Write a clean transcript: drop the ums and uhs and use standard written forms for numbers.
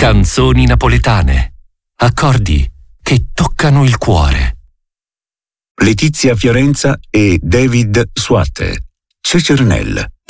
Canzoni napoletane. Accordi che toccano il cuore. Letizia Fiorenza e David Suate. Cecernel.